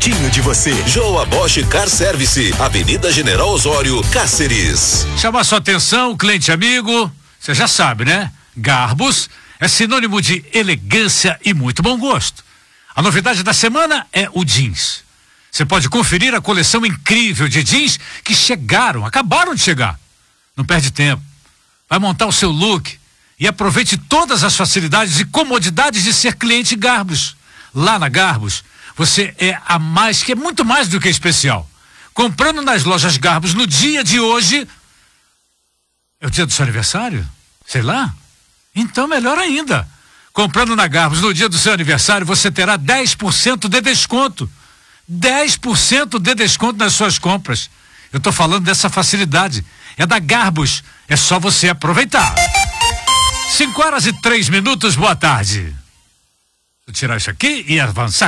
pertinho de você. Joa Bosch Car Service, Avenida General Osório, Cáceres. Chama sua atenção, cliente amigo, você já sabe, né? Garbus é sinônimo de elegância e muito bom gosto. A novidade da semana é o jeans. Você pode conferir a coleção incrível de jeans que acabaram de chegar. Não perde tempo. Vai montar o seu look e aproveite todas as facilidades e comodidades de ser cliente Garbus. Lá na Garbus, você é muito mais do que especial. Comprando nas lojas Garbus no dia de hoje, é o dia do seu aniversário? Sei lá. Então melhor ainda. Comprando na Garbus no dia do seu aniversário, você terá 10% de desconto. 10% de desconto nas suas compras. Eu tô falando dessa facilidade. É da Garbus. É só você aproveitar. 5 horas e 3 minutos, boa tarde. Vou tirar isso aqui e avançar.